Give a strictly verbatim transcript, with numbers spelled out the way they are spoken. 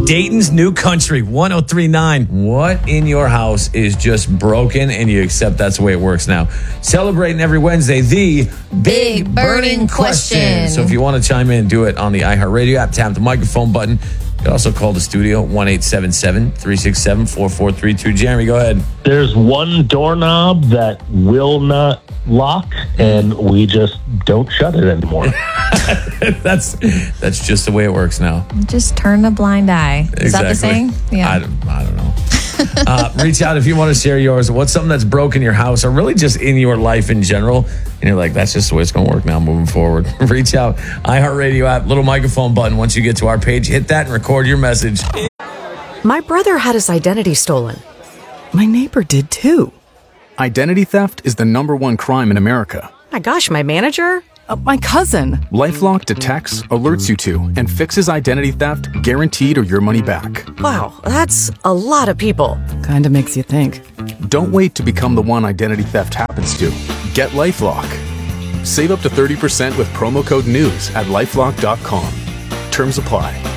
Dayton's New Country, one oh three point nine. What in your house is just broken and you accept that's the way it works now? Celebrating every Wednesday, the Big, Big Burning, burning question. question. So if you want to chime in, do it on the iHeartRadio app. Tap the microphone button. You can also call the studio, one eight seven seven, three six seven, four four three two. Jeremy, go ahead. There's one doorknob that will not lock, and we just don't shut it anymore. that's that's just the way it works now. Just turn a blind eye. Is exactly. that the saying? Yeah. I don't, I don't know. uh, reach out if you want to share yours. What's something that's broken in your house or really just in your life in general? And you're like, that's just the way it's going to work now moving forward. Reach out. iHeartRadio app, little microphone button. Once you get to our page, hit that and record your message. My brother had his identity stolen. My neighbor did too. Identity theft is the number one crime in America. My gosh, my manager? Uh, my cousin. LifeLock detects, alerts you to, and fixes identity theft guaranteed or your money back. Wow, that's a lot of people. Kinda makes you think. Don't wait to become the one identity theft happens to. Get LifeLock. Save up to thirty percent with promo code NEWS at LifeLock dot com. Terms apply.